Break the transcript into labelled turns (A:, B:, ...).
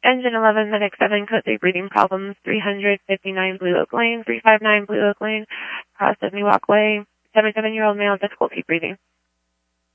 A: Engine 11, Medic 7, Code 3, breathing problems, 359 Blue Oak Lane, 359 Blue Oak Lane, cross Sydney Walkway, 77-year-old male, difficulty breathing.